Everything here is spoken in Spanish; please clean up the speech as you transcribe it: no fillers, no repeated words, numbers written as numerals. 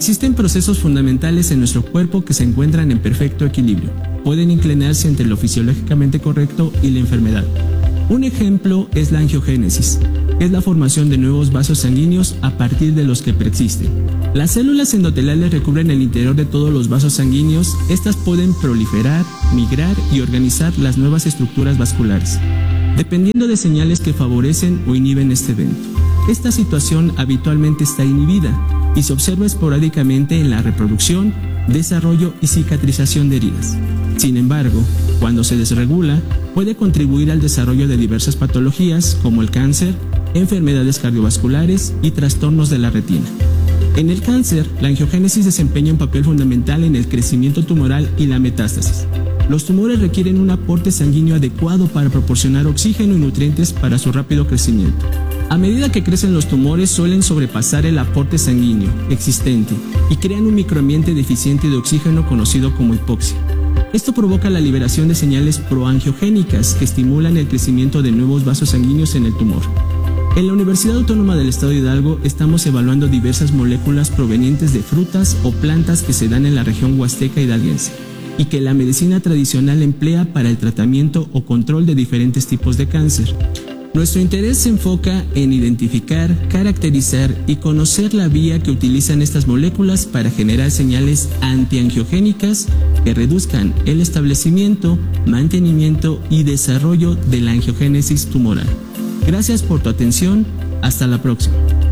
Existen procesos fundamentales en nuestro cuerpo que se encuentran en perfecto equilibrio. Pueden inclinarse entre lo fisiológicamente correcto y la enfermedad. Un ejemplo es la angiogénesis, que es la formación de nuevos vasos sanguíneos a partir de los que preexisten. Las células endoteliales recubren el interior de todos los vasos sanguíneos. Estas pueden proliferar, migrar y organizar las nuevas estructuras vasculares, dependiendo de señales que favorecen o inhiben este evento. Esta situación habitualmente está inhibida y se observa esporádicamente en la reproducción, desarrollo y cicatrización de heridas. Sin embargo, cuando se desregula, puede contribuir al desarrollo de diversas patologías como el cáncer, enfermedades cardiovasculares y trastornos de la retina. En el cáncer, la angiogénesis desempeña un papel fundamental en el crecimiento tumoral y la metástasis. Los tumores requieren un aporte sanguíneo adecuado para proporcionar oxígeno y nutrientes para su rápido crecimiento. A medida que crecen los tumores, suelen sobrepasar el aporte sanguíneo existente y crean un microambiente deficiente de oxígeno conocido como hipoxia. Esto provoca la liberación de señales proangiogénicas que estimulan el crecimiento de nuevos vasos sanguíneos en el tumor. En la Universidad Autónoma del Estado de Hidalgo estamos evaluando diversas moléculas provenientes de frutas o plantas que se dan en la región huasteca hidalguense y que la medicina tradicional emplea para el tratamiento o control de diferentes tipos de cáncer. Nuestro interés se enfoca en identificar, caracterizar y conocer la vía que utilizan estas moléculas para generar señales antiangiogénicas que reduzcan el establecimiento, mantenimiento y desarrollo de la angiogénesis tumoral. Gracias por tu atención. Hasta la próxima.